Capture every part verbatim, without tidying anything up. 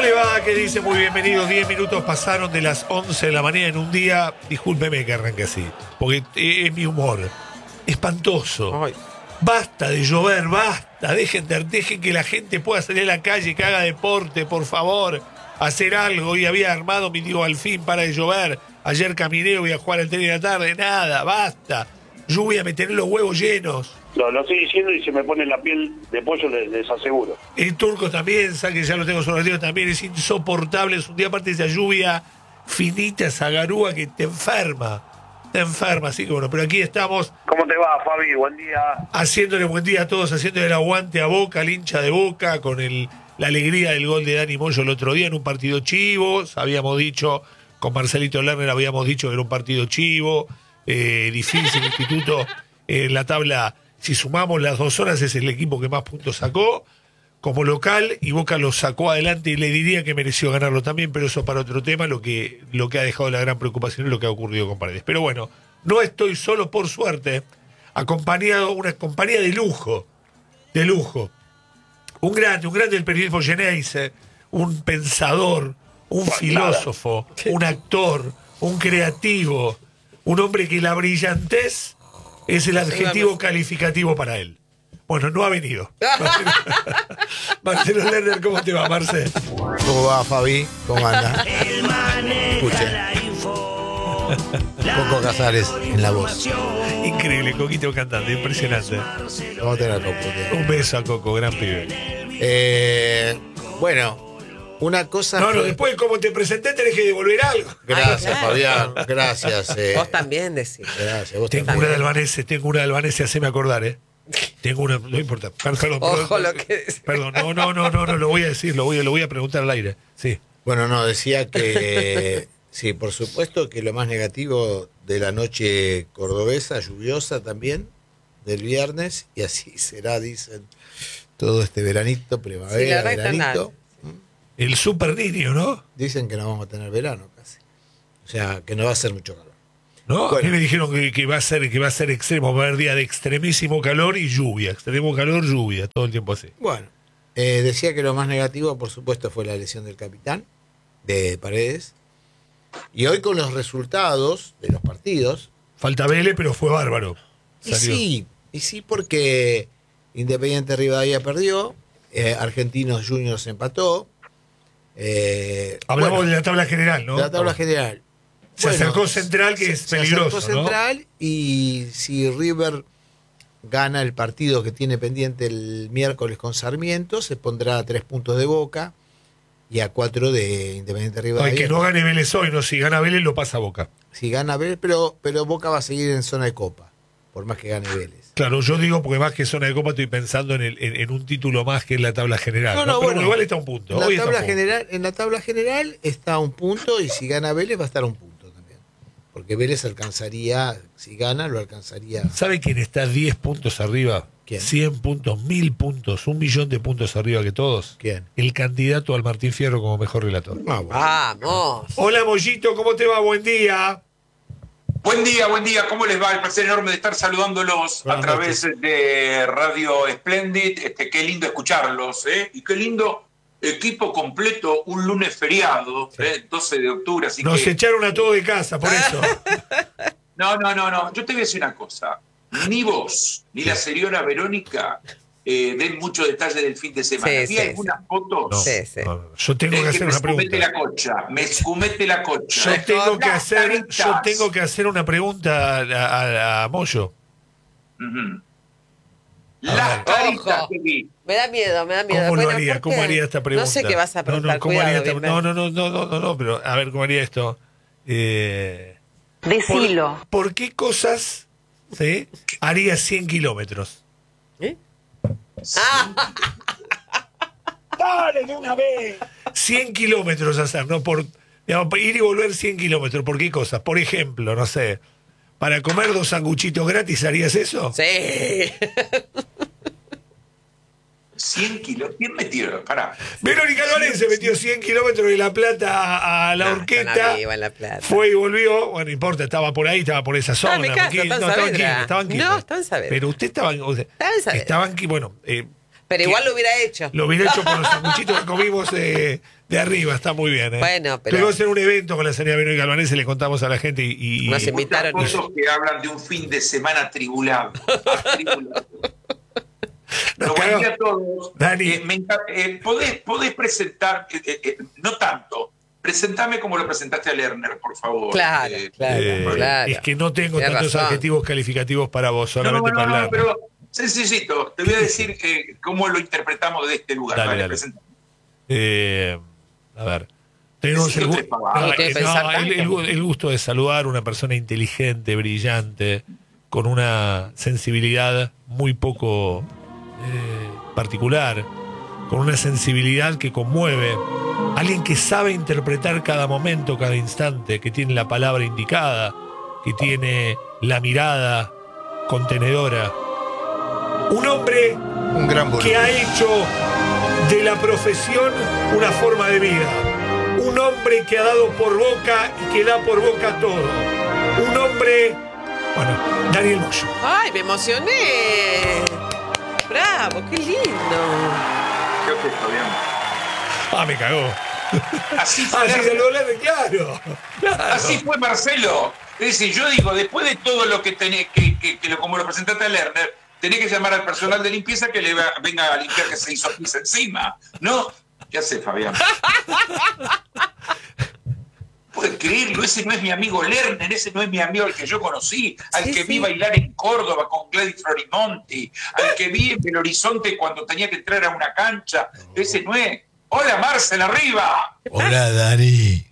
le va? ¿Qué dice? Muy bienvenidos. diez minutos pasaron de las once de la mañana en un día. Discúlpeme que arranque así, porque es mi humor. Espantoso. Ay. Basta de llover, basta. Dejen, dejen que la gente pueda salir a la calle, que haga deporte, por favor. Hacer algo. Hoy había armado mi tío al fin para de llover. Ayer caminé, voy a jugar al tenis de la tarde. Nada, basta. Lluvia, me tenés los huevos llenos. Lo, lo estoy diciendo y se me pone la piel de pollo, les, les aseguro. El Turco también, sabe que ya lo tengo sobre el también, es insoportable. Es un día aparte de esa lluvia finita, esa garúa que te enferma. Te enferma, así que bueno, pero aquí estamos. ¿Cómo te va, Fabi? Buen día. Haciéndole buen día a todos, haciéndole el aguante a Boca, al hincha de Boca, con el, la alegría del gol de Dani Moyo el otro día en un partido chivo. Habíamos dicho, con Marcelito Lerner habíamos dicho que era un partido chivo, eh, difícil, Instituto en la tabla. Si sumamos las dos horas, es el equipo que más puntos sacó como local, y Boca lo sacó adelante y le diría que mereció ganarlo también, pero eso para otro tema. Lo que, lo que ha dejado la gran preocupación es lo que ha ocurrido con Paredes. Pero bueno, no estoy solo, por suerte, acompañado, una compañía de lujo, de lujo. Un grande, un grande del periodismo Geneise, un pensador, un filósofo, un actor, un creativo, un hombre que la brillantez es el adjetivo calificativo para él. Bueno, no ha venido. Marcelo Lerner, ¿cómo te va, Marcel? ¿Cómo va, Fabi? ¿Cómo anda? Escuche. Coco Casares en la voz. Increíble, Coquito cantando, impresionante. Vamos a tener a Coco. Un beso a Coco, gran pibe. Eh, bueno, una cosa. No, no, fue... después, como te presenté, tenés que devolver algo. Gracias, Ay, claro. Fabián. Gracias. Eh. Vos también decís. Gracias. Vos Tengo también. una de Albanese, tengo una de Albanese, haceme acordar, ¿eh? Tengo una, no importa. Perdón, perdón, Ojo perdón, lo que decís. perdón, no, no, no, no, no, lo voy a decir, lo voy a, lo voy a preguntar al aire. Sí. Bueno, no, decía que sí, por supuesto que lo más negativo de la noche cordobesa, lluviosa también, del viernes, y así será, dicen, todo este veranito, primavera, Sí, la verdad que veranito. El super niño, ¿no? Dicen que no vamos a tener verano casi. O sea, que no va a ser mucho calor. ¿No? Bueno. A mí me dijeron que, que va a ser, que va a ser extremo, va a haber día de extremísimo calor y lluvia. Extremo calor, lluvia, todo el tiempo así. Bueno, eh, decía que lo más negativo, por supuesto, fue la lesión del capitán, de Paredes. Y hoy con los resultados de los partidos. Falta Vélez, pero fue bárbaro. Y Salió. sí, y sí, porque Independiente Rivadavia perdió, eh, Argentinos Juniors empató. Eh, Hablamos bueno, de la tabla general, ¿no? de la tabla general. Se Bueno, acercó Central, que se- es se peligroso, acercó ¿no? Central, y si River gana el partido que tiene pendiente el miércoles con Sarmiento, se pondrá a tres puntos de Boca y a cuatro de Independiente Ay, Rivadavia. que no gane Vélez hoy, no, si gana Vélez lo pasa a Boca. Si gana Vélez, pero, pero Boca va a seguir en zona de Copa, por más que gane Vélez. Claro, yo digo porque más que zona de Copa estoy pensando en, el, en, en un título más que en la tabla general. No, ¿no? no, Pero bueno, igual está a un punto. En la, Hoy está a un tabla punto. general, en la tabla general está a un punto, y si gana Vélez va a estar a un punto también. Porque Vélez alcanzaría, si gana, lo alcanzaría. ¿Sabe quién está diez puntos arriba? ¿Quién? cien puntos, mil puntos, un millón de puntos arriba que todos. ¿Quién? El candidato al Martín Fierro como mejor relator. Ah, bueno. Vamos. Hola, Mollito, ¿cómo te va? Buen día. Buen día, buen día. ¿Cómo les va? El placer enorme de estar saludándolos Buenas a través de Radio Splendid. Este, qué lindo escucharlos, ¿eh? Y qué lindo equipo completo, un lunes feriado, ¿eh? doce de octubre, así Nos que... echaron a todos de casa, por eso. No, no, no, no. Yo te voy a decir una cosa. Ni vos, ni la señora Verónica eh, den mucho detalle del fin de semana. Sí, Vi sí, algunas No, fotos. Sí, sí. no, no. Yo tengo Es que que hacer me una escumete pregunta. la cocha, me escumete la cocha. Yo tengo que Las hacer, yo caritas. tengo que hacer una pregunta a, a- a Moyo. Ujú. A Las ver. caritas Ojo. que vi. Me da miedo, me da miedo. ¿Cómo lo Bueno, haría? ¿por ¿Cómo qué? haría esta pregunta? No sé qué vas a preguntar. No, no, ¿cómo Cuidado, haría esta- Bimber. no, no, no, no, no, no, no, pero a ver cómo haría esto. Eh, Decilo. ¿por, por qué cosas ¿sí? haría cien kilómetros? ¿Eh? Ah, ¡Dale de una vez! cien kilómetros hacer, ¿no? Por, digamos, ir y volver cien kilómetros. ¿Por qué cosas? Por ejemplo, no sé, para comer dos sanguchitos gratis, ¿harías eso? sí. cien kilos. ¿Quién metió? Pará. Verónica Albanese se metió cien kilómetros de La Plata a, a la No, Horqueta. yo no vivo en La Plata. Fue y volvió. Bueno, no importa, estaba por ahí, estaba por esa zona. en mi casa, Quilmes. estaba en no, estaba en Saavedra. Quilmes, estaba en Quilmes. No, estaba en Saavedra. Pero usted estaba en. O sea, Estaba en Saavedra. estaba en Qui- bueno, eh, Pero igual lo hubiera hecho. Lo hubiera hecho por los sanguchitos que comimos de, de arriba, está muy bien. ¿eh? Bueno, pero- Tuvimos que hacer un evento con la señora Verónica Albanese, le contamos a la gente y... y- Nos invitaron. Muchas fotos que hablan de un fin de semana tribulado. Atribulado. Pero buen día a todos. Dani. Eh, me encanta- eh, ¿podés, podés presentar, eh, eh, eh, no tanto, presentame como lo presentaste a Lerner, por favor. Claro, Eh, claro, eh, claro. Es que no tengo Tienes tantos razón. adjetivos calificativos para vos, No, no, solamente no, para no, hablar. pero sencillito, te voy a decir eh, cómo lo interpretamos de este lugar. Dale, Vale, dale. presentame. Eh, a ver. Tenemos el, Decilo gu- tres pavadas. no, No tiene que no, pensar el- el tanto. gu- el gusto de saludar a una persona inteligente, brillante, con una sensibilidad muy poco eh, particular, con una sensibilidad que conmueve, alguien que sabe interpretar cada momento, cada instante, que tiene la palabra indicada, que tiene la mirada contenedora. Un hombre Un gran que volumen. ha hecho de la profesión una forma de vida. Un hombre que ha dado por boca y que da por boca todo. Un hombre... Bueno, Daniel Moyo. Ay, me emocioné. Bravo, qué lindo. Creo que está bien. Ah, me cagó. Así fue, Ah, sí, Lerner. se lo hablé, claro. Claro. Así fue Marcelo. Es decir, yo digo, después de todo lo que tenés, que, que, que lo- como lo presentaste a Lerner, tenés que llamar al personal de limpieza que le va- venga a limpiar que se hizo pis encima. ¿No? ¿Qué hace, Fabián? Puedes creerlo, ese no es mi amigo Lerner, ese no es mi amigo al que yo conocí, al Sí, que sí. vi bailar en Córdoba con Gladys Florimonti, al que vi en Belo Horizonte cuando tenía que entrar a una cancha. Ese no es. Hola, Marcel, arriba. Hola, Dani.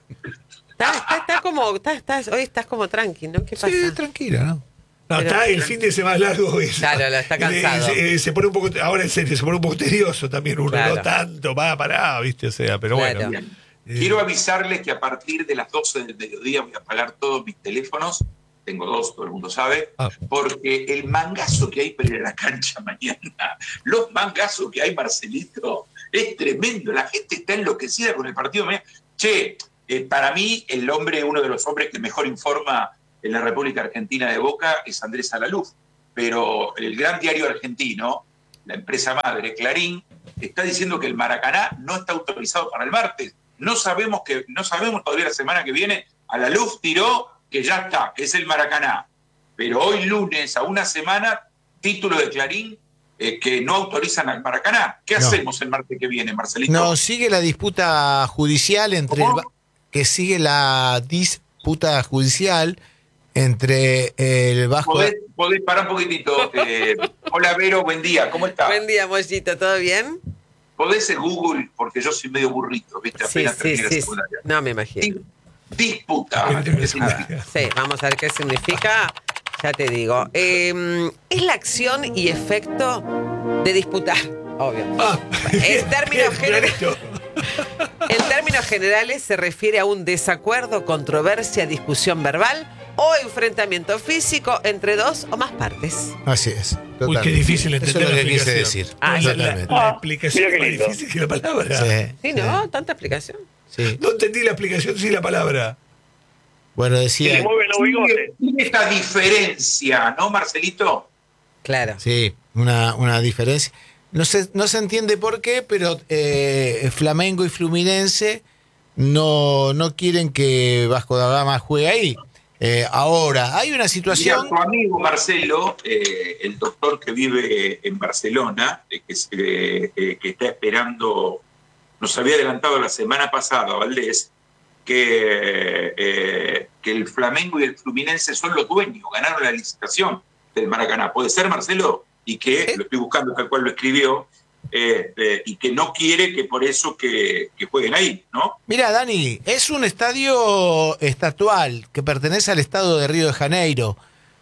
Está, está, está como, está, estás- hoy estás como tranqui, ¿no? ¿Qué pasa? Sí, tranquila, ¿no? No, Pero- está el fin de semana largo. es- Claro, lo está cansado. Se, se pone un poco, ahora en serio, se pone un poco tedioso también uno, Claro. no tanto, va pará, viste, o sea, pero Claro. bueno. Bien. Eh, Quiero avisarles que a partir de las doce del mediodía voy a apagar todos mis teléfonos. Tengo dos, todo el mundo sabe. Ah. Porque el mangazo que hay para ir a la cancha mañana, los mangazos que hay, Marcelito, es tremendo. La gente está enloquecida con el partido de mañana. Che, eh, para mí, el hombre, uno de los hombres que mejor informa en la República Argentina de Boca es Andrés Alaluz. Pero el gran diario argentino, la empresa madre, Clarín, está diciendo que el Maracaná no está autorizado para el martes. No sabemos que, no sabemos todavía la semana que viene. Alaluz tiró que ya está, que es el Maracaná. Pero hoy lunes, a una semana, título de Clarín, eh, que no autorizan al Maracaná. ¿Qué No. hacemos el martes que viene, Marcelito? No, sigue la disputa judicial entre el, ¿Cómo? ba- que sigue la disputa judicial entre el Vasco. ¿Podés, podés parar un poquitito? Eh, hola, Vero, buen día, ¿cómo estás? Buen día, Mollito, ¿todo bien? ¿Podés el Google? Porque yo soy medio burrito, ¿viste? Sí, Apenas sí, terminé la sí. secundaria. No me imagino. Di- Disputa. ¿Qué ¿Qué significa? significa? Sí, vamos a ver qué significa. Ya te digo. Eh, es la acción y efecto de disputar, obvio. Ah, En términos bien, generales- clarito. En términos generales se refiere a un desacuerdo, controversia, discusión verbal o enfrentamiento físico entre dos o más partes. Así es. Uy, totalmente. qué difícil Eso entender es lo la que quise explicación. decir. Ah, la, la- Totalmente. la Ah, explicación mira es qué más lindo. difícil que la palabra. Sí, Sí, ¿no? Tanta explicación. sí. No entendí la explicación, sí la palabra. Bueno, Se decía. le mueven los bigotes. Tiene esta diferencia, ¿no, Marcelito? Claro. Sí, una, una diferencia. No se, no se entiende por qué, pero eh, Flamengo y Fluminense no, no quieren que Vasco da Gama juegue ahí. Eh, ahora, hay una Mira, situación. tu amigo Marcelo, eh, el doctor que vive en Barcelona, eh, que, se- eh, que está esperando, nos había adelantado la semana pasada, Valdés, que, eh, que el Flamengo y el Fluminense son los dueños, ganaron la licitación del Maracaná. ¿Puede ser, Marcelo? Y que, lo estoy buscando tal cual lo escribió, eh, eh, y que no quiere que por eso que, que jueguen ahí, ¿no? Mira, Dani, es un estadio estatual que pertenece al estado de Río de Janeiro,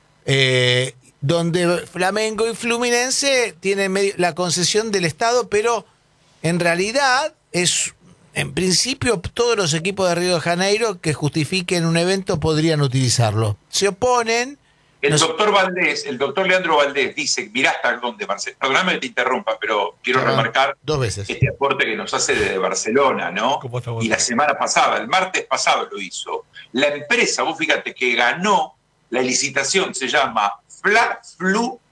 eh, donde Flamengo y Fluminense tienen medio- la concesión del estado, pero en realidad es, en principio, todos los equipos de Río de Janeiro que justifiquen un evento podrían utilizarlo. Se oponen. El No sé. doctor Valdés, el doctor Leandro Valdés dice, mirá hasta dónde, Marcelo, perdóname que te interrumpa, pero quiero Ah, remarcar Dos veces. este aporte que nos hace desde Barcelona, ¿no? ¿Cómo estamos? Y la semana pasada, el martes pasado lo hizo. La empresa, vos fíjate, que ganó la licitación, se llama Fla Flu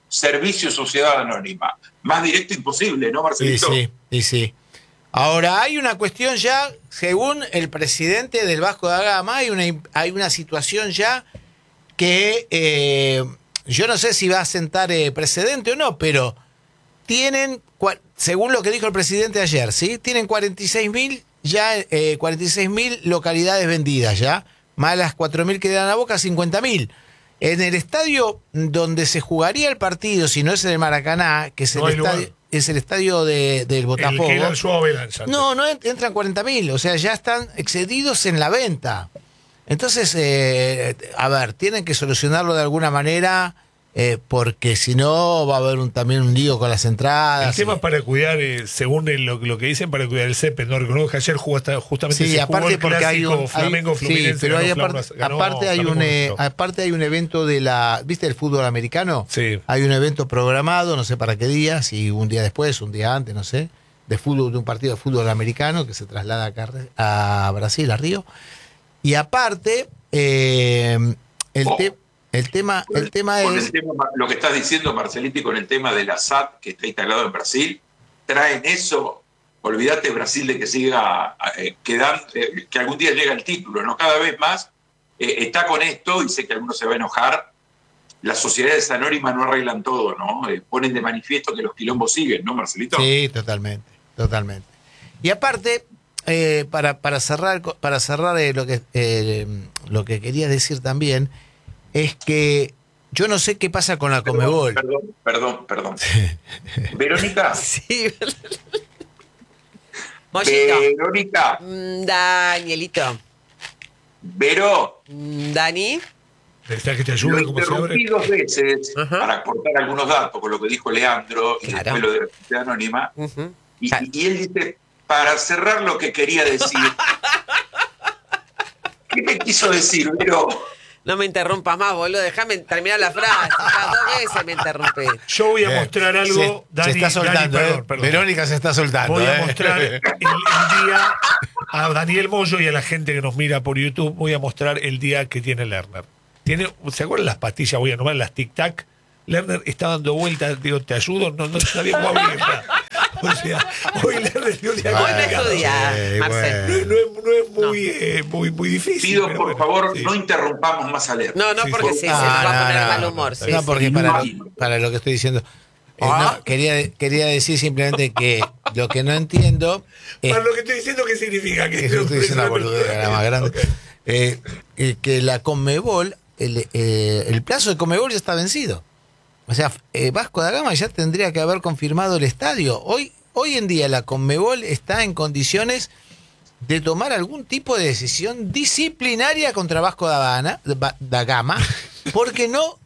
Servicio Sociedad Anónima. Más directo imposible, ¿no, Sí, Marcelito? sí, sí, sí. Ahora, hay una cuestión ya, según el presidente del Vasco da Gama, hay una, hay una situación ya que eh, yo no sé si va a sentar eh, precedente o no, pero tienen, cua- según lo que dijo el presidente ayer, ¿sí? Tienen cuarenta y seis mil ya, eh, cuarenta y seis mil localidades vendidas ya, más las cuatro mil que dan a Boca, cincuenta mil. En el estadio donde se jugaría el partido, si no es en el Maracaná, que es No el hay estadio, lugar. es el estadio de, del El Botafogo. que era el Joao Belanza. No, no en- entran cuarenta mil, o sea, ya están excedidos en la venta. Entonces, eh, a ver, tienen que solucionarlo de alguna manera, eh, porque si no va a haber un, también un lío con las entradas. El tema y- es para cuidar, eh, según el- lo, lo que dicen, para cuidar el césped. No reconozco que ayer jugó hasta, justamente Sí, se jugó aparte el porque hay clásico un hay- Flamengo sí, Fluminense. pero hay ganó aparte, Flamas- ganó aparte hay Flamengo un eh, uno. aparte hay un evento de la, ¿viste el fútbol americano? Sí. Hay un evento programado, no sé para qué día, si un día después, un día antes, no sé, de fútbol, de un partido de fútbol americano que se traslada acá a Brasil, a Río. Y aparte, eh, el, Oh. te- el tema, el tema Con es el tema, lo que estás diciendo, Marcelito, y con el tema de la S A T que está instalado en Brasil, traen eso. Olvídate, Brasil, de que siga eh, quedando, eh, que algún día llega el título, ¿no? Cada vez más eh, está con esto, y sé que alguno se va a enojar. Las sociedades anónimas no arreglan todo, ¿no? Eh, ponen de manifiesto que los quilombos siguen, ¿no, Marcelito? Sí, totalmente, totalmente. Y aparte, eh, para, para cerrar, co- para cerrar eh, lo que eh, lo que quería decir también, es que yo no sé qué pasa con la Perdón, Conmebol. Perdón, perdón, perdón. Verónica, Sí. Mollito. Verónica, Mm, Danielito. Vero, Mm, Dani. ¿Necesitas que te lo ayude como se interrumpí abre? dos veces Ajá. para aportar algunos datos con lo que dijo Leandro y Claro. después lo de la sociedad anónima. Ujú. Y, Claro. y él dice, para cerrar lo que quería decir. ¿Qué me quiso decir, Vero? No me interrumpas más, boludo. Déjame terminar la frase. Ya dos veces me interrumpí. Yo voy a Bien. mostrar algo. Se, Dani, se está soltando, Dani, perdón, eh. perdón. Verónica se está soltando. Voy a eh. mostrar el, el día a Daniel Moyo y a la gente que nos mira por YouTube. Voy a mostrar el día que tiene Lerner. Tiene, ¿se acuerdan las pastillas? Voy a nombrar las Tic Tac. Lerner está dando vueltas. Digo, ¿te ayudo? No, no sabía cómo abrirla. O sea, hoy Lerner dio un día Hoy no complicado. es tu día, Sí, Marcel. No, es- no es, no es muy, eh, muy, muy difícil. Pido, pero por bueno, favor, sí. no interrumpamos más a leer. No, no, Sí, porque sí. sí, se Ah, nos va a no, poner no, mal no, humor. no, sí, no, sí. porque para, Sí. lo, para lo que estoy diciendo. Eh, Ah. no, quería, quería decir simplemente que lo que no entiendo es Para lo que estoy diciendo, ¿qué significa? Que Eso estoy diciendo una boludera, la más grande. Ok. Eh, eh, que la Conmebol, el, eh, el plazo de Conmebol ya está vencido. O sea, eh, Vasco da Gama ya tendría que haber confirmado el estadio. Hoy, hoy en día la Conmebol está en condiciones de tomar algún tipo de decisión disciplinaria contra Vasco da, Gana- da- da Gama porque no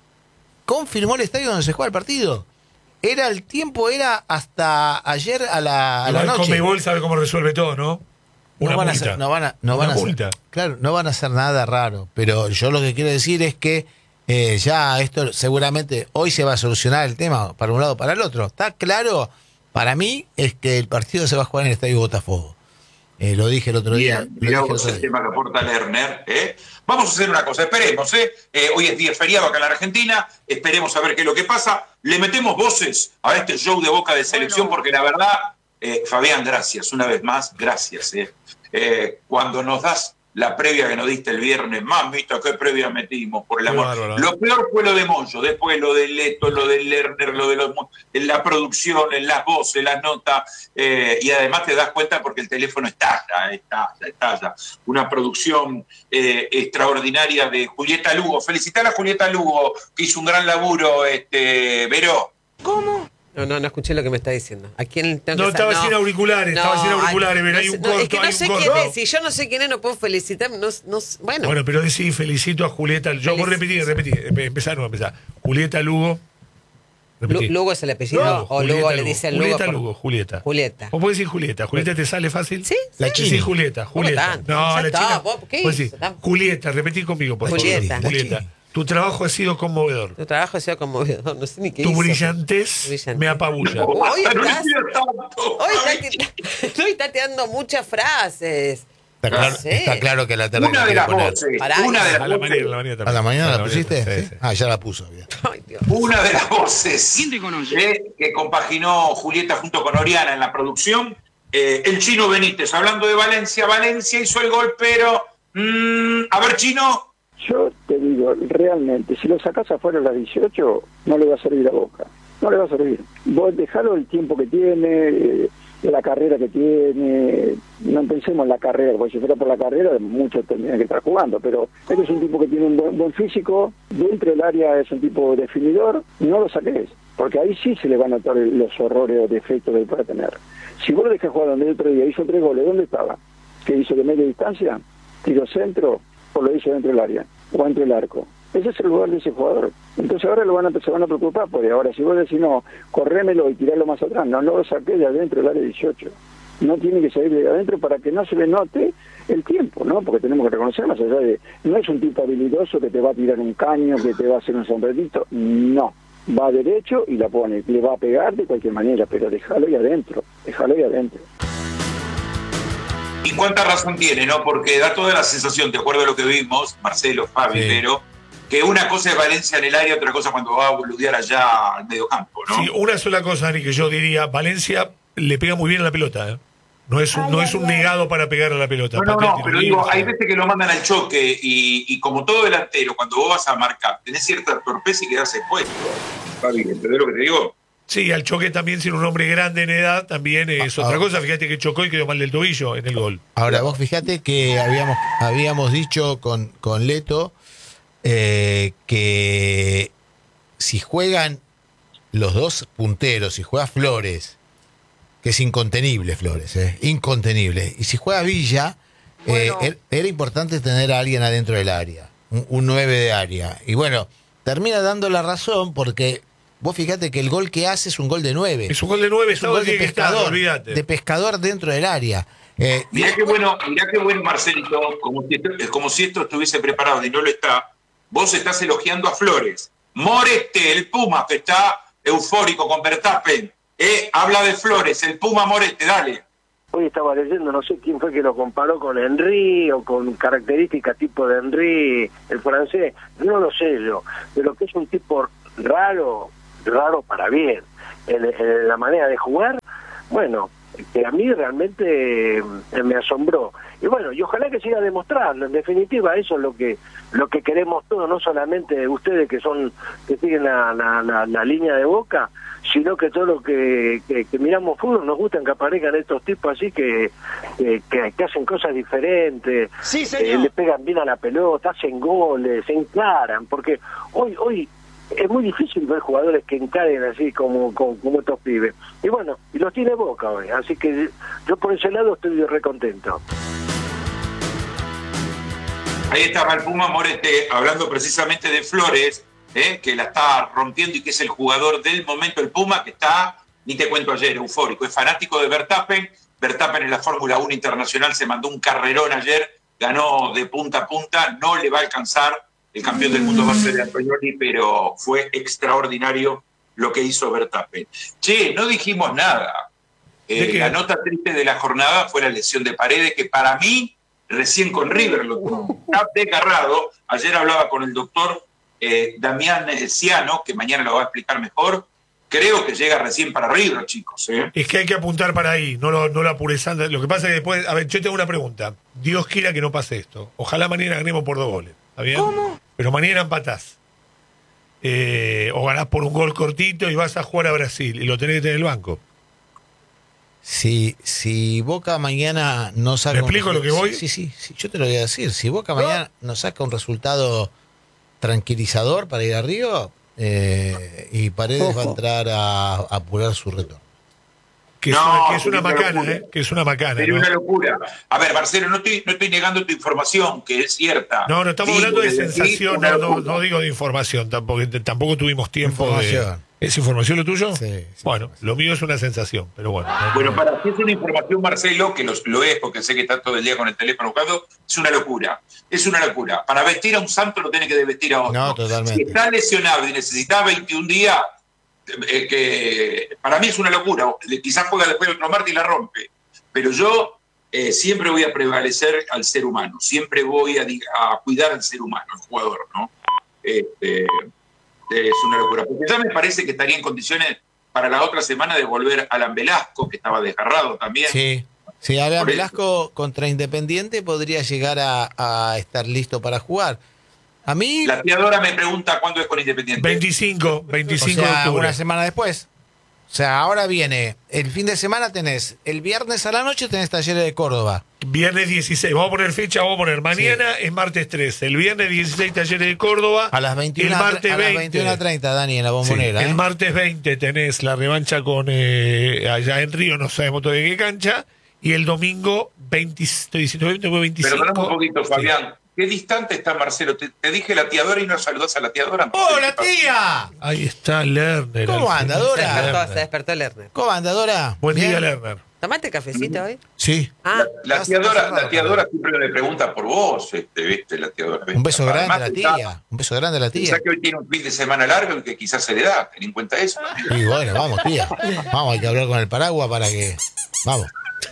confirmó el estadio donde se juega el partido. Era el tiempo, era hasta ayer a la, a la Igual noche. Conmebol sabe cómo resuelve todo, ¿no? Una No van, a multa. hacer, no van a, no Una van a hacer- multa. claro, no van a hacer nada raro, pero yo lo que quiero decir es que eh, ya esto seguramente hoy se va a solucionar el tema para un lado o para el otro. Está claro, para mí es que el partido se va a jugar en el Estadio Botafogo. Eh, lo dije el otro día. Bien, lo mirá dije el vos otro el día. tema que aporta Lerner. ¿eh? Vamos a hacer una cosa, esperemos. ¿eh? Eh, hoy es día feriado acá en la Argentina, esperemos a ver qué es lo que pasa. Le metemos voces a este show de Boca de selección porque la verdad, eh, Fabián, gracias, una vez más, gracias. ¿eh? Eh, cuando nos das la previa que nos diste el viernes, mamita, qué previa metimos, por el Qué amor. bárbaro. Lo peor fue lo de Moyo, después lo de Leto, lo de Lerner, lo de los, en la producción, en las voces, las notas, eh, y además te das cuenta porque el teléfono estalla, estalla, estalla. Una producción eh, extraordinaria de Julieta Lugo. Felicitar a Julieta Lugo, que hizo un gran laburo, este, Vero. No, no, no escuché lo que me está diciendo. ¿A quién tengo No, que estaba sa- sin auriculares, estaba sin auriculares, pero no hay sé- un no, es corto, que no hay un sé corto. quién es. Si yo no sé quién es, no puedo felicitar. No, no, bueno, Bueno, pero decí felicito a Julieta. Yo vos Felici- repetí, repetí. empe- Empezá, no, empezá. Julieta Lugo. Lu- Repetí. Lugo es el apellido. Lugo, o Julieta Lugo le Lugo. dicen Lugo. Julieta por- Lugo, Julieta. Julieta. ¿Vos podés decir Julieta? ¿Julieta te sale fácil? Sí, La sí. China. Sí, Julieta, Julieta. tanto? No, Ya la está, China. vos, ¿qué Vos hizo? decís, Está- Julieta, repetí conmigo, por favor. Julieta. Julieta. Tu trabajo ha sido conmovedor. Tu trabajo ha sido conmovedor. No sé ni qué Tu hizo. brillantez Brillante. me apabulla. Hoy No estás- le pidas tanto. Hoy está, tir- hoy está tirando muchas frases. Está claro, Sí. está claro que la terna Una de quiere las poner. voces, Pará, una de A las la voces, mañana, a la mañana ¿A también. la mañana A la mañana, pusiste? sí, sí. Ah, ya la puso. Bien. Ay, Dios. una de las voces eh, que compaginó Julieta junto con Oriana en la producción, eh, el Chino Benítez. Hablando de Valencia, Valencia hizo el gol, pero mm, a ver, Chino. Yo te digo, realmente, si lo sacás afuera a las dieciocho, no le va a servir a Boca. No le va a servir. Vos dejalo el tiempo que tiene, eh, la carrera que tiene. No pensemos en la carrera, porque si fuera por la carrera, muchos tendrían que estar jugando. Pero este es un tipo que tiene un buen, buen físico, dentro del área es un tipo definidor, no lo saques, porque ahí sí se le van a notar los horrores o defectos que pueda tener. Si vos lo dejás jugar donde el otro día hizo tres goles, ¿dónde estaba? ¿Qué hizo de media distancia? ¿Tiro centro? ¿O lo hizo dentro del área? ¿O dentro del arco? Ese es el lugar de ese jugador. Entonces ahora lo van a, se van a preocupar, porque ahora si vos decís, no, corrémelo y tirarlo más atrás, no, no lo saqué de adentro del área dieciocho. No tiene que salir de adentro para que no se le note el tiempo, ¿no? Porque tenemos que reconocer, más allá de, no es un tipo habilidoso que te va a tirar un caño, que te va a hacer un sombrerito, no. Va derecho y la pone, le va a pegar de cualquier manera, pero déjalo ahí adentro, déjalo ahí adentro. Y cuánta razón tiene, ¿no? Porque da toda la sensación, de acuerdo a lo que vimos, Marcelo, Fabi, Sí. pero que una cosa es Valencia en el área, otra cosa cuando va a boludear allá al medio campo, ¿no? Sí, una sola cosa, Ari, que yo diría, Valencia le pega muy bien a la pelota, ¿eh? No es un, no es un negado para pegar a la pelota. No, no, patea no, tiro pero libre, digo, hay sí. veces que lo mandan al choque y, y como todo delantero, cuando vos vas a marcar, tenés cierta torpeza y quedás expuesto. Fabi, ¿entendés lo que te digo? Sí, al choque también, sin un hombre grande en edad, también es Ah, otra ah. cosa. Fíjate que chocó y quedó mal del tobillo en el gol. Ahora, vos fíjate que habíamos, habíamos dicho con, con Leto eh, que si juegan los dos punteros, si juega Flores, que es incontenible Flores, eh, incontenible, y si juega Villa, eh, Bueno. er- era importante tener a alguien adentro del área, un, un nueve de área. Y bueno, termina dando la razón porque vos fíjate que el gol que hace es un gol de nueve. Es un gol de nueve, Es un estaba gol de tiene que estar, pescador, olvídate. de pescador dentro del área. Eh, y- Mirá qué bueno, mirá qué bueno, Marcelito, como si, esto, como si esto estuviese preparado y no lo está. Vos estás elogiando a Flores. Morete, el Puma, que está eufórico con Verstappen. Eh, habla de Flores, el Puma Morete, dale. Hoy estaba leyendo, no sé quién fue que lo comparó con Henry o con características tipo de Henry, el francés, no lo sé yo, pero que es un tipo raro, raro para bien, en, en la manera de jugar, bueno, que a mí realmente eh, me asombró. Y bueno, y ojalá que siga demostrando, en definitiva eso es lo que lo que queremos todos, no solamente ustedes que son que siguen la, la, la, la línea de Boca, sino que todos los que, que, que miramos fútbol nos gustan que aparezcan estos tipos así que, que, que, que hacen cosas diferentes, Sí, eh, señor. le pegan bien a la pelota, hacen goles, se encaran, porque hoy hoy es muy difícil ver jugadores que encaren así como, como, como estos pibes. Y bueno, y los tiene Boca hoy, así que yo por ese lado estoy re contento. Ahí estaba el Puma Morete hablando precisamente de Flores, eh, que la está rompiendo y que es el jugador del momento. El Puma que está, ni te cuento ayer, eufórico. Es fanático de Verstappen. Verstappen en la Fórmula uno Internacional se mandó un carrerón ayer, ganó de punta a punta. No le va a alcanzar, el campeón del mundo va a ser Antonelli, pero fue extraordinario lo que hizo Verstappen. Che, no dijimos nada. Eh, ¿De qué? la nota triste de la jornada fue la lesión de Paredes, que para mí, recién con River lo tuvo. Está desgarrado. Ayer hablaba con el doctor eh, Damián Ciano, que mañana lo va a explicar mejor. Creo que llega recién para River, chicos. ¿eh? Es que hay que apuntar para ahí, no lo, no lo apures antes. Lo que pasa es que después, a ver, yo tengo una pregunta. Dios quiera que no pase esto. Ojalá mañana ganemos por dos goles. ¿Está bien? ¿Cómo? Pero mañana empatás. Eh, o ganás por un gol cortito y vas a jugar a Brasil y lo tenés que tener en el banco. Si, si Boca mañana no saca... ¿Me un explico lo que resu- voy? Sí, sí, sí, yo te lo voy a decir. Si Boca mañana no saca un resultado tranquilizador para ir arriba, eh, y Paredes va a entrar a, a apurar su retorno. Que es No, una, que es una sería una macana, locura. ¿eh? Que es una macana. Sería ¿no? una locura. A ver, Marcelo, no estoy, no estoy negando tu información, que es cierta. No, no estamos Digo hablando de desde aquí, sensación, una no, no, locura. no digo de información, tampoco, tampoco tuvimos tiempo Información. de... ¿Es información lo tuyo? Sí, sí, Bueno, información. lo mío es una sensación, pero bueno. no- Bueno, para ti es una información, Marcelo, que los, lo es, porque sé que está todo el día con el teléfono buscando, es una locura. Es una locura. Para vestir a un santo lo tiene que desvestir a otro. No, totalmente. Si está lesionado y necesita veintiún días, eh, que para mí es una locura. Quizás juega después otro martes y la rompe. Pero yo eh, siempre voy a prevalecer al ser humano, siempre voy a, a cuidar al ser humano, al jugador, ¿no? Este, es una locura. Porque ya me parece que estaría en condiciones para la otra semana de volver a Alan Velasco, que estaba desgarrado también. Sí, sí, Alan Por Velasco eso. Contra Independiente podría llegar a, a estar listo para jugar. A mí... La tía Dora me pregunta cuándo es con Independiente. veinticinco, veinticinco o sea, de octubre. una semana después. O sea, ahora viene, el fin de semana tenés, el viernes a la noche tenés Talleres de Córdoba. Viernes dieciséis, vamos a poner fecha, vamos a poner mañana sí. Es martes trece, el viernes dieciséis Talleres de Córdoba. A las veintiuna, el martes a las veintiuna treinta, Dani, en la Bombonera. Sí, ¿eh? El martes veinte tenés la revancha con eh, allá en Río, no sabemos todavía qué cancha. Y el domingo veinte, estoy diciendo veinticinco. Pero paramos un poquito, Fabián. Sí. ¿Qué distante está Marcelo? Te, te dije la tía Dora y no saludás a la tía Dora. ¡Hola, tía! Ahí está Lerner. ¿Cómo anda, Dora? Se despertó, se despertó Lerner. ¿Cómo anda, Dora? Buen ¿Bien? día, Lerner. ¿Tomaste cafecito hoy? Sí. Ah, la, la, tía Dora, la tía Dora siempre me pregunta por vos, este, ¿viste? La tía Dora. Un beso grande Además, a la está, tía. Un beso grande a la tía. Pensá que hoy tiene un fin de semana largo y que quizás se le da. Ten en cuenta eso. Y bueno, vamos, tía. Vamos, hay que hablar con el paraguas para que... Vamos.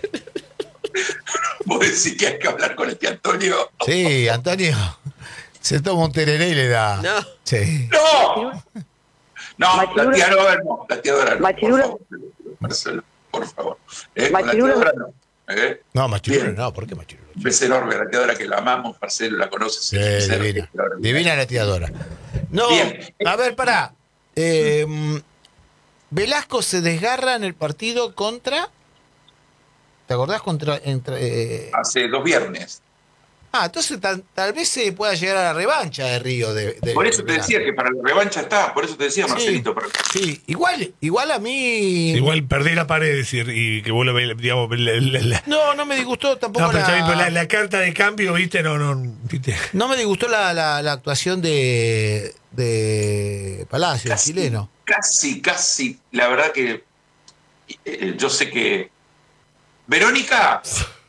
¿Vos decís que hay que hablar con este Antonio? Sí, Antonio se toma un tereré y le da. No. Sí. ¡No! No, Machirula. la tía Dora no. La tía Dora no. Machirula. Por favor, Marcelo, por favor. ¿Eh? Con la Machirula. tía Dora no. ¿Eh? No, Machirula Bien. no. ¿Por qué Machirula? Un beso enorme a la tía Dora que la amamos. Marcelo la conoce. Sí, sí, divina. sí, Divina la tía Dora. No, Bien. a ver, pará. Eh, Velasco se desgarra en el partido contra... ¿Te acordás? Contra... Entre, eh... Hace dos viernes. Ah, entonces tal, tal vez se pueda llegar a la revancha de Río. De, de Por eso te Velasco. decía que para la revancha está. Por eso te decía, Marcelito. Para... Sí, igual, igual a mí... Igual perdí la pared y, y que vuelva, digamos... La, la, la... No, no me disgustó tampoco No, pero, la... está bien, pero la, la carta de cambio, viste, no, no, viste. No me disgustó la, la, la actuación de, de Palacio, el chileno. Casi, casi. La verdad que eh, yo sé que... Verónica.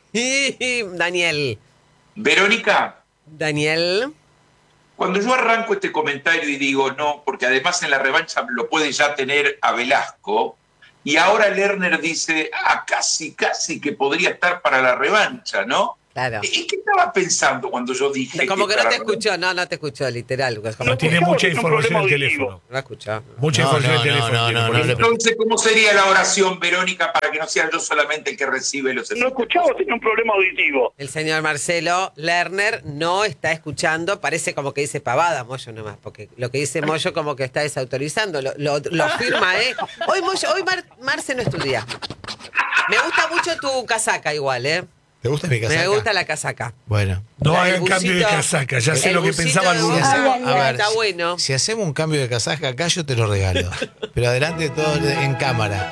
Daniel. Verónica. Daniel. Cuando yo arranco este comentario y digo no, porque además en la revancha lo puede ya tener a Velasco, y ahora Lerner dice, ah, casi, casi que podría estar para la revancha, ¿no? Claro. ¿Y qué estaba pensando cuando yo dije? Como que no para te la escuchó, no, no te escuchó, literal. Lucas. No Como tiene escuchamos, mucha es un información en el problema teléfono. auditivo. no escuchó. Mucha No, información no, en el no, teléfono. no, tiene, no, por no eso. le- Entonces, ¿cómo sería la oración, Verónica, para que no sea yo solamente el que recibe los No efectos? escuchamos, tiene un problema auditivo. El señor Marcelo Lerner no está escuchando, parece como que dice pavada, Moyo nomás, porque lo que dice Moyo como que está desautorizando, lo, lo, lo firma, ¿eh? Hoy, Moyo, hoy Mar, Marce no estudia. Me gusta mucho tu casaca igual, ¿eh? ¿Te gusta mi casaca? Me gusta la casaca. Bueno. No La- hagan el cambio de busito- casaca, ya sé el lo que busito pensaba de algunos. boca, Ay, ay, ay. está si- bueno. Si hacemos un cambio de casaca acá, yo te lo regalo. Pero adelante todo en cámara.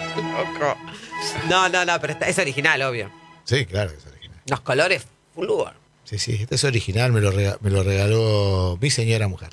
No, no, no, pero está- es original, obvio. Sí, claro que es original. Los colores flúor. Sí, sí, este es original, me lo, rega- me lo regaló mi señora mujer.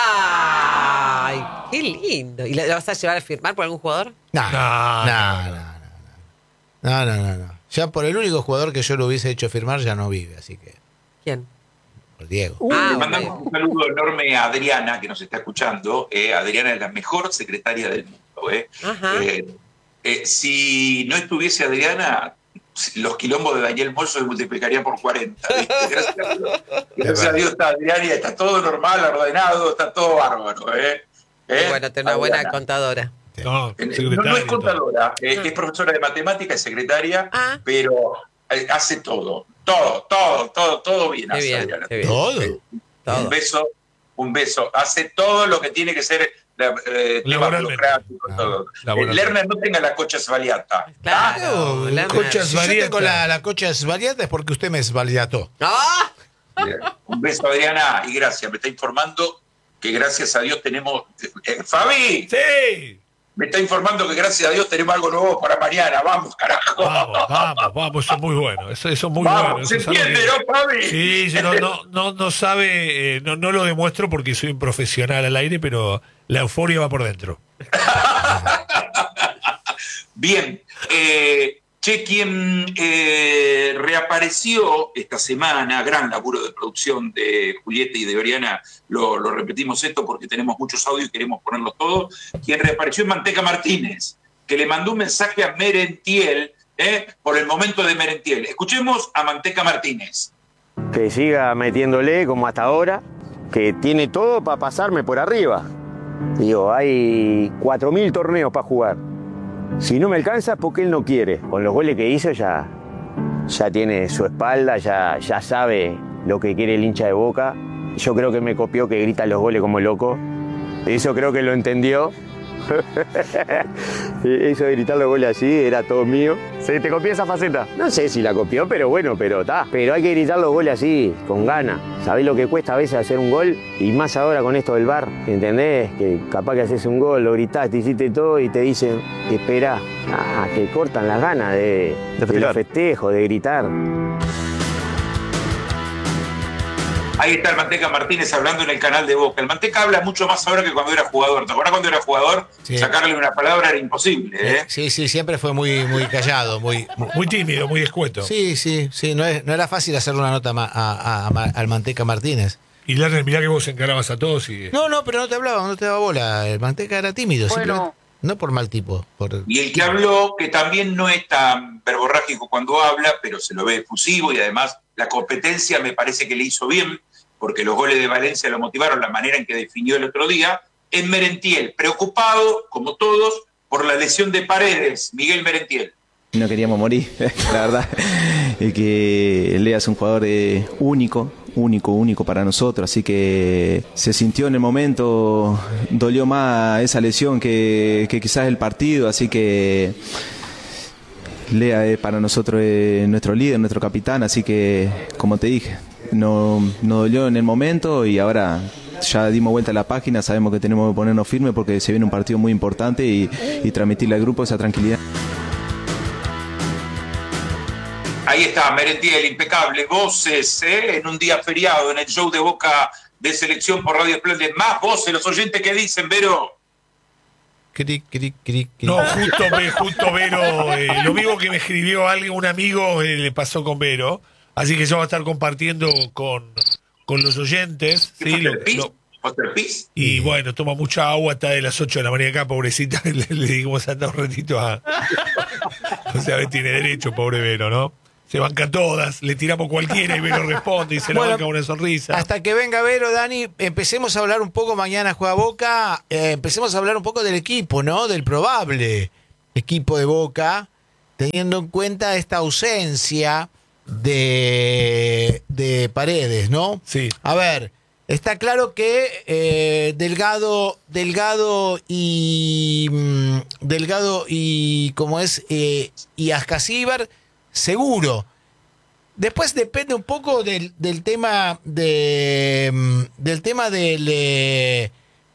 ¡Ay! ¡Qué lindo! ¿Y lo lo vas a llevar a firmar por algún jugador? No, No, no, no, no. No, no, no, no. Ya por el único jugador que yo lo hubiese hecho firmar ya no vive, así que ¿Quién? por Diego. Ah, Le mandamos un saludo enorme a Adriana, que nos está escuchando. Eh, Adriana es la mejor secretaria del mundo. Eh. Ajá. Eh, eh, si no estuviese Adriana, los quilombos de Daniel Moyo se multiplicarían por cuarenta. ¿viste? Gracias a Dios. Gracias a Dios está Adriana y está todo normal, ordenado, está todo bárbaro. ¿eh? ¿Eh? Bueno, tener una buena Adriana. contadora. no, Eh, No, no secretario, es contadora, eh, es profesora de matemática, es secretaria, Ah. pero eh, hace todo, todo, todo, todo, todo bien. Qué hace bien, Adriana. qué bien. ¿Todo? Todo. Un beso, un beso. Hace todo lo que tiene que ser la, eh, tema Laboralmente. burocrático, Ah, todo. laboralmente. Eh, Lerner no tenga la cocha svaliata. Claro. Ah, Lerner. concha- Si yo Svariata. tengo la, la cocha svariata es porque usted me svariató. ¡Ah! Eh, Un beso, Adriana, y gracias. Me está informando que gracias a Dios tenemos. Eh, Fabi, Sí. me está informando que gracias a Dios tenemos algo nuevo para mañana. Vamos, carajo. Vamos, vamos, vamos, eso es muy bueno. Eso, eso es muy Vamos, bueno. ¿se Eso es algo entiende, que- no, Fabi? Sí, yo no, no, no, no sabe, eh, no, no lo demuestro porque soy un profesional al aire, pero la euforia va por dentro. Bien, eh, che, quien eh, reapareció esta semana, gran laburo de producción de Julieta y de Oriana, lo, lo repetimos esto porque tenemos muchos audios y queremos ponerlos todos, quien reapareció es Manteca Martínez, que le mandó un mensaje a Merentiel ¿eh? Por el momento de Merentiel. Escuchemos a Manteca Martínez. Que siga metiéndole como hasta ahora, que tiene todo para pasarme por arriba. Digo, hay cuatro mil torneos para jugar. Si no me alcanza, porque él no quiere. Con los goles que hizo ya, ya tiene su espalda, ya, ya sabe lo que quiere el hincha de Boca. Yo creo que me copió, que grita los goles como loco. Eso creo que lo entendió. Eso de gritar los goles así era todo mío. ¿Se te copió esa faceta? No sé si la copió, pero bueno, pero está. Pero hay que gritar los goles así, con ganas. ¿Sabés lo que cuesta a veces hacer un gol? Y más ahora con esto del V A R, ¿entendés? Que capaz que haces un gol, lo gritaste, hiciste todo y te dicen, esperá. Ah, que cortan las ganas de, de, de los festejos, de gritar. Ahí está el Manteca Martínez hablando en el canal de Boca. El Manteca habla mucho más ahora que cuando era jugador. ¿Te acuerdas cuando era jugador? Sí. Sacarle una palabra era imposible, ¿eh? Sí, sí, siempre fue muy, muy callado, muy, muy tímido, muy escueto. Sí, sí, sí. No, es, no era fácil hacerle una nota a, a, a, al Manteca Martínez. Y Lerner, mirá que vos encarabas a todos y... No, no, pero no te hablaba, no te daba bola. El Manteca era tímido, bueno. Simplemente, no por mal tipo. Por... Y el que habló, que también no es tan verborrágico cuando habla, pero se lo ve efusivo y además la competencia me parece que le hizo bien, porque los goles de Valencia lo motivaron, la manera en que definió el otro día, en Merentiel, preocupado, como todos, por la lesión de Paredes, Miguel Merentiel. No queríamos morir, la verdad, es que Lea es un jugador eh, único, único, único para nosotros, así que se sintió en el momento, dolió más esa lesión que, que quizás el partido, así que Lea es para nosotros eh, nuestro líder, nuestro capitán, así que, como te dije, No, no dolió en el momento y ahora ya dimos vuelta a la página, sabemos que tenemos que ponernos firmes porque se viene un partido muy importante y, y transmitirle al grupo esa tranquilidad. Ahí está, Merentiel, impecable, voces, ¿eh? En un día feriado, en el show de Boca de Selección por Radio Esplendid. Más voces, los oyentes que dicen, Vero. Cric, cric, cric, cric. No, justo, justo Vero, eh, lo mismo que me escribió alguien, un amigo, eh, le pasó con Vero. Así que yo voy a estar compartiendo con, con los oyentes. ¿Sí? Lo, lo, y bueno, toma mucha agua hasta de las ocho de la mañana acá, pobrecita. Le, le dimos anda un ratito a... O sea, tiene derecho, pobre Vero, ¿no? Se banca todas, le tiramos cualquiera y Vero responde y se bueno, le banca una sonrisa. Hasta que venga Vero, Dani, empecemos a hablar un poco, mañana juega Boca, eh, empecemos a hablar un poco del equipo, ¿no? Del probable equipo de Boca, teniendo en cuenta esta ausencia de, de Paredes, ¿no? Sí. A ver, está claro que eh, Delgado, Delgado y mm, Delgado y como es eh, y Ascasíbar, seguro. Después depende un poco del, del tema de mm, del tema del eh,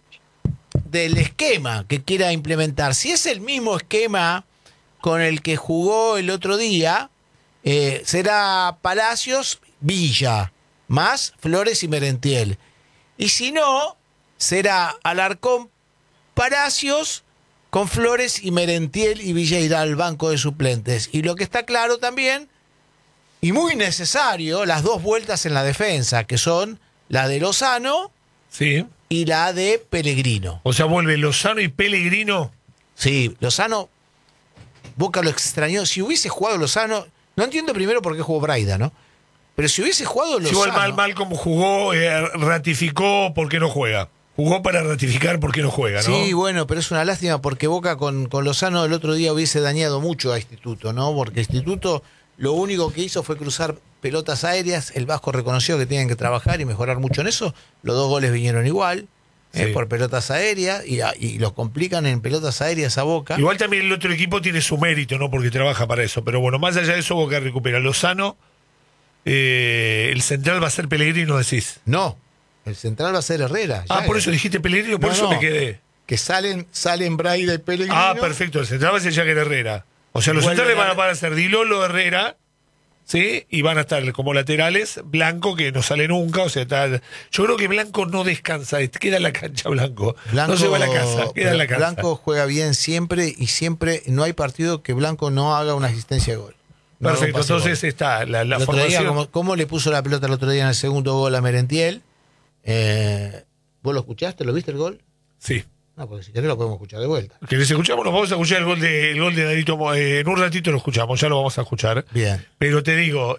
del esquema que quiera implementar. Si es el mismo esquema con el que jugó el otro día, Eh, será Palacios, Villa, más Flores y Merentiel. Y si no, será Alarcón, Palacios, con Flores y Merentiel, y Villa irá al banco de suplentes. Y lo que está claro también, y muy necesario, las dos vueltas en la defensa, que son la de Lozano sí. y la de Pellegrino. O sea, vuelve Lozano y Pellegrino. Sí, Lozano, Boca lo extrañó. Si hubiese jugado Lozano... No entiendo primero por qué jugó Braida, ¿no? Pero si hubiese jugado Lozano... Igual mal, mal como jugó, eh, ratificó por qué no juega. Jugó para ratificar por qué no juega, ¿no? Sí, bueno, pero es una lástima porque Boca con, con Lozano el otro día hubiese dañado mucho a Instituto, ¿no? Porque Instituto lo único que hizo fue cruzar pelotas aéreas. El Vasco reconoció que tienen que trabajar y mejorar mucho en eso. Los dos goles vinieron igual. Sí. Eh, por pelotas aéreas y, y los complican en pelotas aéreas a Boca. Igual también el otro equipo tiene su mérito, ¿no? Porque trabaja para eso. Pero bueno, más allá de eso, Boca recupera Lozano. Eh, el central va a ser Pellegrino, decís. No, el central va a ser Herrera. Ah, por eso dijiste Pellegrino, por no, eso no, me quedé. Que salen, salen Braida y Pellegrino. Ah, perfecto, el central va a ser Jagger Herrera. O sea, los centrales van a, van a ser Dilolo, Herrera. ¿Sí? Y van a estar como laterales Blanco, que no sale nunca, o sea, está, yo creo que Blanco no descansa, queda en la cancha Blanco, Blanco no se va a la casa, queda en la casa. Blanco juega bien siempre y siempre no hay partido que Blanco no haga una asistencia de gol. No perfecto, entonces gol. Está la, la formación. Día, como, ¿Cómo le puso la pelota el otro día en el segundo gol a Merentiel? Eh, ¿Vos lo escuchaste? ¿Lo viste el gol? Sí. No, porque si querés lo podemos escuchar de vuelta. ¿Querés escuchamos? Nos vamos a escuchar el gol de, el gol de Danito. Mo- eh, en un ratito lo escuchamos, ya lo vamos a escuchar. Bien. Pero te digo,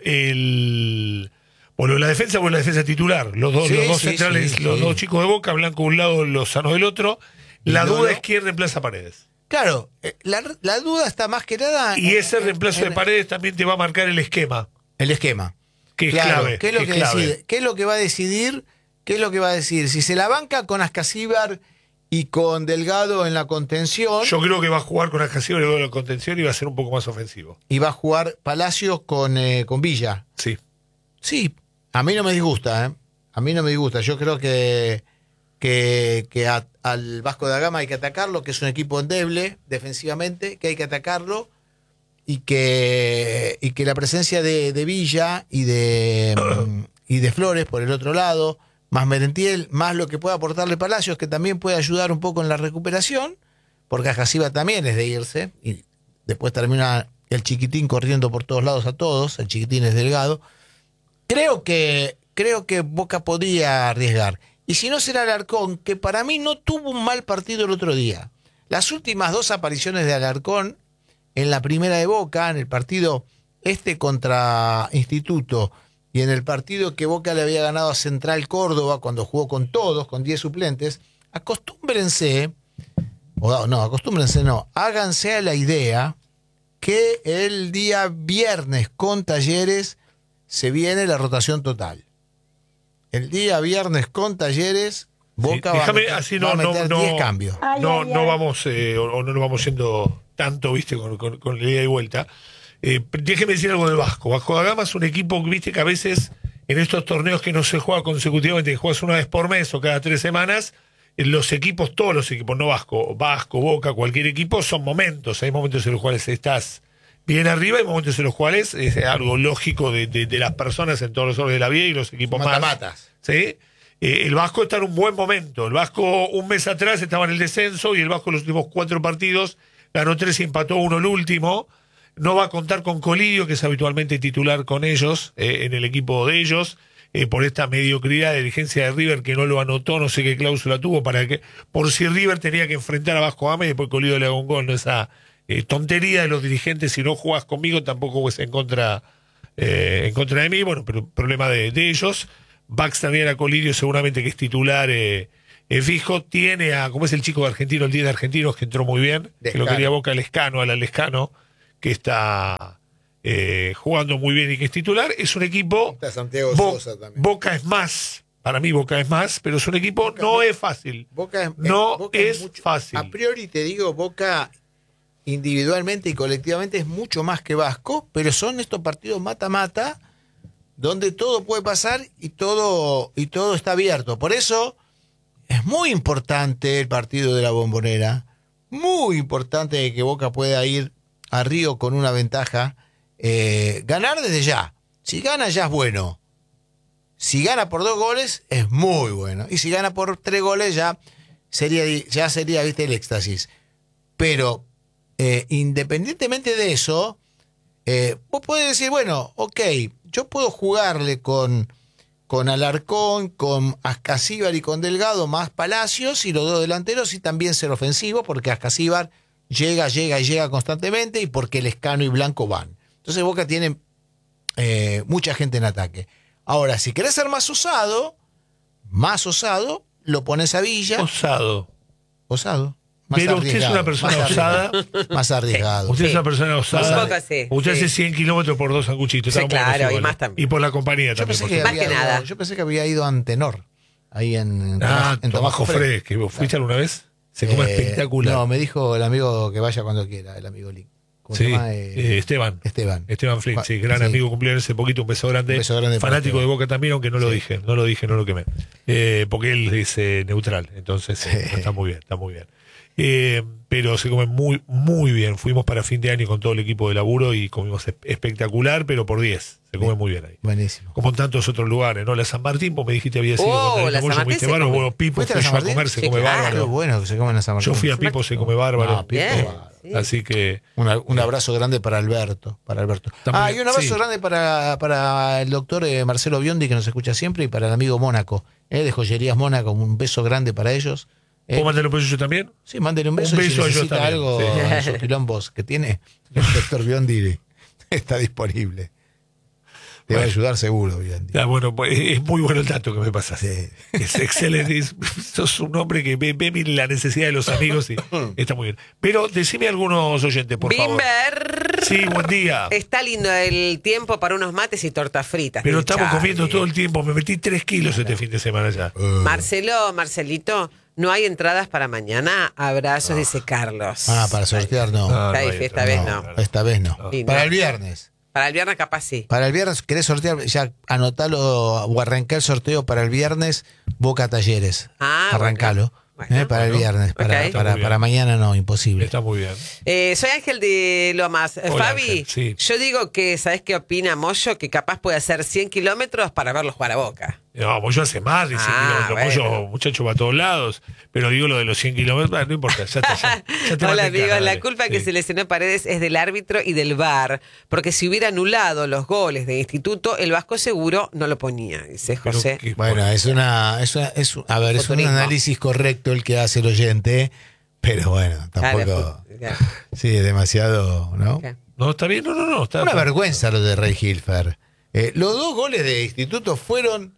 el. Bueno, la defensa fue la defensa titular. Los dos, Sí, los dos sí, centrales, sí, los sí. dos chicos de Boca, Blanco de un lado, Lozano del otro. La Y duda Lolo. es quién reemplaza a Paredes. Claro, eh, la, la duda está más que nada Y en- ese en- reemplazo de en Paredes también te va a marcar el esquema, el esquema. que es Claro, clave. ¿qué es lo que que, es clave. decide? ¿Qué es lo que va a decidir? ¿Qué es lo que va a decir? Si se la banca con Ascasíbar y con Delgado en la contención, Yo creo que va a jugar con Ascasíbar y luego la contención y va a ser un poco más ofensivo. y va a jugar Palacios con, eh, con Villa. Sí. Sí, a mí no me disgusta, ¿eh? A mí no me disgusta. Yo creo que, que, que a- al Vasco da Gama hay que atacarlo, que es un equipo endeble defensivamente, que hay que atacarlo y que, y que la presencia de, de Villa y de, mm, y de Flores por el otro lado, más Merentiel, más lo que pueda aportarle Palacios, que también puede ayudar un poco en la recuperación, porque Ajasiba también es de irse, y después termina el chiquitín corriendo por todos lados a todos, el chiquitín es Delgado. Creo que, creo que Boca podría arriesgar. Y si no será Alarcón, que para mí no tuvo un mal partido el otro día. Las últimas dos apariciones de Alarcón en la primera de Boca, en el partido este contra Instituto y en el partido que Boca le había ganado a Central Córdoba cuando jugó con todos, con diez suplentes, acostúmbrense, o no, acostúmbrense no, háganse a la idea que el día viernes con Talleres se viene la rotación total. El día viernes con Talleres, Boca Sí, va a déjame, meter, así va no, a no, meter no, diez cambios. no, no vamos, eh, o, o no nos vamos yendo tanto, viste, con, con, con la ida y vuelta. Eh, déjeme decir algo del Vasco. Vasco da Gama es un equipo, viste, que a veces en estos torneos que no se juega consecutivamente, que juegas una vez por mes o cada tres semanas, eh, los equipos, todos los equipos, no Vasco, Vasco, Boca, cualquier equipo, son momentos. Hay momentos en los cuales estás bien arriba y momentos en los cuales es algo lógico de, de, de las personas en todos los órdenes de la vida y los equipos más. Mata-matas. ¿Sí? Eh, el Vasco está en un buen momento. El Vasco un mes atrás estaba en el descenso y el Vasco en los últimos cuatro partidos ganó tres y empató uno el último. No va a contar con Colidio, que es habitualmente titular con ellos, eh, en el equipo de ellos, eh, por esta mediocridad de dirigencia de River que no lo anotó, no sé qué cláusula tuvo, para que por si River tenía que enfrentar a Vasco Gama y después Colidio le haga un gol. No, esa eh, tontería de los dirigentes, si no juegas conmigo tampoco es en contra, eh, en contra de mí, bueno, pero problema de, de ellos. Bax también a Colidio, seguramente que es titular eh, eh, fijo. Tiene a, como es el chico de Argentino, el diez de Argentinos, que entró muy bien, que lo Lescano. quería Boca, el Lescano, al Lescano, que está eh, jugando muy bien y que es titular. Es un equipo. Está Santiago Bo- Sosa también. Boca es más. Para mí, Boca es más, pero es un equipo. Boca- no Boca- es fácil. Boca es, No Boca es mucho- fácil. A priori te digo, Boca individualmente y colectivamente es mucho más que Vasco, pero son estos partidos mata-mata donde todo puede pasar y todo, y todo está abierto. Por eso es muy importante el partido de la Bombonera, muy importante que Boca pueda ir a Río con una ventaja, eh, ganar desde ya. Si gana ya es bueno. Si gana por dos goles es muy bueno. Y si gana por tres goles ya sería, ya sería, viste, el éxtasis. Pero eh, independientemente de eso, eh, vos podés decir, bueno, ok, yo puedo jugarle con, con Alarcón, con Ascasíbar y con Delgado, más Palacios y los dos delanteros, y también ser ofensivo, porque Ascasíbar llega, llega y llega constantemente, y porque Lescano y Blanco van. Entonces Boca tiene eh, mucha gente en ataque. Ahora, si querés ser más osado, más osado, lo pones a Villa. Osado. Osado. Más Pero usted es arriesgado, una persona más osada. arriesgado, Más arriesgado. Usted es Sí. una persona osada. Un poco sí, Usted sí. hace cien kilómetros por dos sanguchitos. Sí, estamos buenos claro, y igual. más también. Y por la compañía Yo también. pensé, por que Más había que ido, nada. yo pensé que había ido a Antenor, ahí en, en, Ah, en Tomajo Fres. Fres, que vos fuiste alguna vez. Se come Eh, espectacular. No, me dijo el amigo que vaya cuando quiera, el amigo Link. ¿Cómo Sí, se llama? eh, Eh, Esteban. Esteban. Esteban Flynn, sí, gran Sí. amigo, cumplió hace poquito, un beso grande. Un beso grande para Fanático Esteban. de Boca también, aunque no lo Sí. dije, no lo dije, no lo quemé. Eh, porque él es eh, neutral, entonces eh, Sí. está muy bien, está muy bien. Eh, pero se come muy, muy bien. Fuimos para fin de año con todo el equipo de laburo y comimos espe- espectacular, pero por diez. Se come muy bien ahí. Buenísimo. Como en tantos otros lugares, ¿no? La San Martín, vos me dijiste había sido Oh, con Danilo la San Moyo, Martín fuiste se bárbaro, come. bueno, Pipo ¿Fuiste a fue la yo a San Martín? comer, se Sí, come claro. Qué bárbaro. bueno que se comen a San Martín. Yo fui a Pipo, se come bárbaro. No, Pipo, Bien. bárbaro. Sí. Así que Una- un abrazo grande para Alberto. Para Alberto. También, Ah, y un abrazo sí. grande para, para el doctor eh, Marcelo Biondi, que nos escucha siempre, y para el amigo Mónaco, eh, de Joyerías Mónaco. Un beso grande para ellos. ¿Vos mandale un beso yo también? Sí, mándale un beso, Un y beso si yo necesita también, algo sí. en sus quilombos que tiene, el doctor Biondi está disponible. Te va a ayudar seguro, Biondi. Ah, bueno, pues es muy bueno el dato que me pasas. Sí. Es excelente. Es- sos un hombre que ve, ve la necesidad de los amigos y está muy bien. Pero decime algunos oyentes, por favor. Bimber. Sí, buen día. Está lindo el tiempo para unos mates y tortas fritas. Pero dice estamos Charlie. comiendo todo el tiempo. Me metí tres kilos este fin de semana ya. Marcelo, Marcelito, no hay entradas para mañana. Abrazos, dice Carlos. Ah, para sortear no. Ah, Está no difícil, hay esta entrada. vez no. Esta vez no. Sí, Para no. el viernes. Para el viernes capaz sí. Para el viernes, ¿querés sortear? Ya anotalo o arrancar el sorteo para el viernes, Boca Talleres. Ah, Arrancalo. bueno. eh, para el Bueno. viernes. Para, Ok. para, Está muy para bien. mañana no, imposible. Está muy bien. Eh, soy Ángel de Lomas. Eh, Hola, Fabi, Ángel, sí. yo digo que, ¿sabés qué opina Moyo? Que capaz puede hacer cien kilómetros para verlos jugar a Boca. No, Moyo hace más de cien Ah, kilómetros. bueno. Moyo, muchacho, va a todos lados. Pero digo lo de los cien kilómetros, ah, no importa. Ya, está, ya, ya te Hola mandé en amigos, cara, la dale. culpa que Sí. se lesionó Paredes es del árbitro y del V A R, porque si hubiera anulado los goles de Instituto, el Vasco seguro no lo ponía, dice Pero José. que- Bueno, es una, es una- es un- a ver, es un Futurismo. análisis correcto el que hace el oyente, pero bueno, tampoco. Claro, fu- claro. Sí, es demasiado, ¿no? Ok. No, está bien, no, no, no. Está, Una vergüenza lo de Rey Hilfer. Eh, los dos goles de Instituto fueron,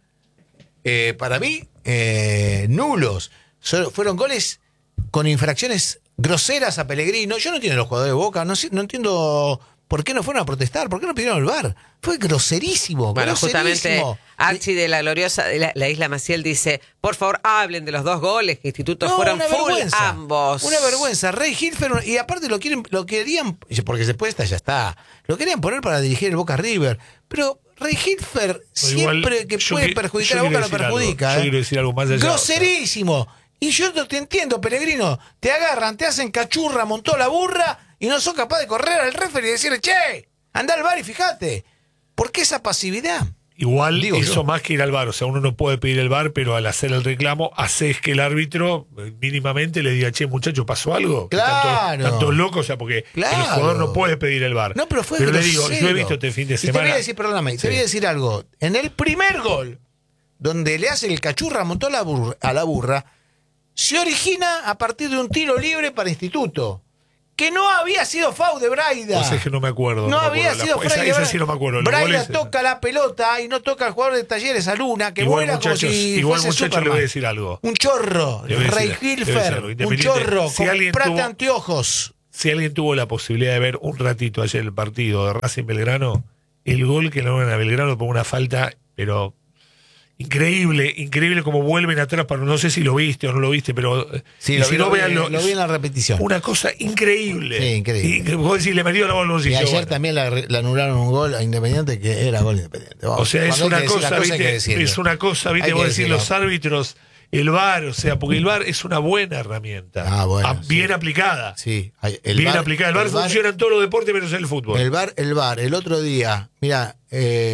eh, para mí, eh, nulos. So- fueron goles con infracciones groseras a Pellegrino. Yo no entiendo los jugadores de Boca, no, sé- no entiendo por qué no fueron a protestar, por qué no pidieron el V A R. Fue groserísimo. Bueno, justamente groserísimo. Archie de la gloriosa de la, la Isla Maciel dice, por favor hablen de los dos goles que Instituto No, fueron una full vergüenza. ambos. Una vergüenza. Rey Hilfer, y aparte lo quieren, lo querían, porque después está, ya está. Lo querían poner para dirigir el Boca River. Pero Rey Hilfer, igual, siempre que yo puede qui- perjudicar yo a Boca, quiero lo decir algo. perjudica. Yo ¿eh? quiero decir algo más allá. Groserísimo. Y yo no te entiendo, Pellegrino. Te agarran, te hacen cachurra, montó la burra y no sos capaz de correr al referee y decirle, che, anda al bar y fíjate. ¿Por qué esa pasividad? Igual Digo hizo yo. más que ir al bar. O sea, uno no puede pedir el bar, pero al hacer el reclamo, haces que el árbitro eh, mínimamente le diga, che, muchacho, ¿pasó algo? Que Claro. Tanto, tanto loco, o sea, porque Claro. el jugador no puede pedir el bar. No, pero fue le digo, grosero. yo he visto este fin de Y te semana. voy a decir, perdóname, te Sí. voy a decir algo. En el primer gol, donde le hace el cachurra, montó a la burra, a la burra, se origina a partir de un tiro libre para Instituto. Que no había sido foul de Braida. O sea, es que no me acuerdo. No, me había acuerdo. sido La- esa, Freire. esa sí no me acuerdo. Los Braida goles- toca la pelota y no toca al jugador de Talleres a Luna, que Igual, vuela muchachos, como si igual, fuese muchachos, le Superman. voy a decir algo. Un chorro, Le voy a Rey decir- le voy a decir Hilfer, algo. un Independiente, chorro, si alguien comprate tuvo- anteojos. Si alguien tuvo la posibilidad de ver un ratito ayer el partido de Racing Belgrano, el gol que le dan a Belgrano por una falta, pero increíble, increíble como vuelven atrás. Para, no sé si lo viste o no lo viste, pero eh, Sí, y lo si vi, no lo vi, véanlo, lo vi en la repetición. una cosa increíble. Sí, increíble. Y, vos decís, le metió la bola al Y bolsillo. ayer Bueno. también la- le anularon un gol a Independiente que era gol Independiente. Vamos, O sea, es cuando hay una que decir cosa, las cosas hay que ¿viste? decirlo. Es una cosa, ¿viste? Hay que Vos decís decirlo. los árbitros, el V A R, o sea, porque el V A R es una buena herramienta. Ah, bueno, Ah, sí. bien aplicada. Sí, hay- el bien VAR aplicada. El V A R el VAR funciona en todos los deportes menos en el fútbol. El bar, el bar, el otro día, mira, eh,